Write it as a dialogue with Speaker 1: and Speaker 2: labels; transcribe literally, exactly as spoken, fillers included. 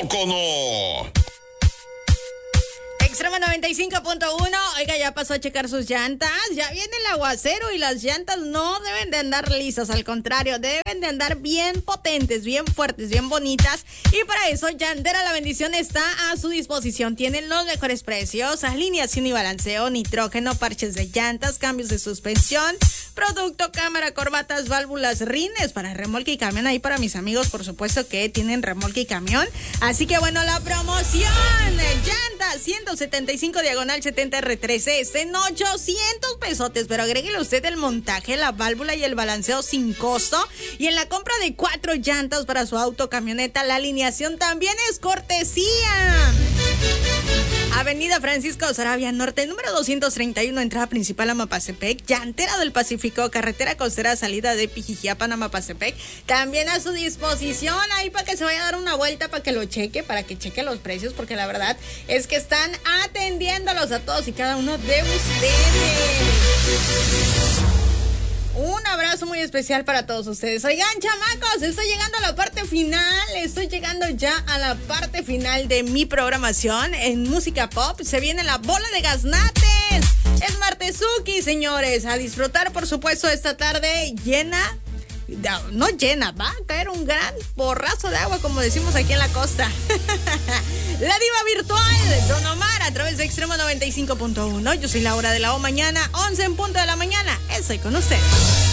Speaker 1: poco no?
Speaker 2: Extremo noventa y cinco punto uno, oiga, ya pasó a checar sus llantas, ya viene el aguacero y las llantas no deben de andar lisas, al contrario, deben de andar bien potentes, bien fuertes, bien bonitas, y para eso Llantera La Bendición está a su disposición. Tienen los mejores precios, alineación y balanceo, nitrógeno, parches de llantas, cambios de suspensión, producto, cámara, corbatas, válvulas, rines para remolque y camión, ahí para mis amigos, por supuesto que tienen remolque y camión, así que bueno, la promoción, llantas, ciento setenta y cinco diagonal setenta R trece, es en ochocientos pesotes, pero agréguele usted el montaje, la válvula y el balanceo sin costo, y en la compra de cuatro llantas para su auto, camioneta, la alineación también es cortesía. Avenida Francisco Sarabia Norte, número doscientos treinta y uno, entrada principal a Mapastepec, Llantera del Pacífico, carretera costera, salida de Pijijiapan a Mapastepec, también a su disposición, ahí para que se vaya a dar una vuelta, para que lo cheque, para que cheque los precios, porque la verdad es que están atendiéndolos a todos y cada uno de ustedes. Un abrazo muy especial para todos ustedes. Oigan, chamacos, estoy llegando a la parte final. Estoy llegando ya a la parte final de mi programación en música pop. Se viene la bola de gaznates. Es martesuki, señores. A disfrutar, por supuesto, esta tarde llena. No llena, va a caer un gran porrazo de agua, como decimos aquí en la costa. La diva virtual, Don Omar, a través de Extremo noventa y cinco punto uno. Yo soy Laura de la O Mañana, once en punto de la mañana. Estoy con ustedes.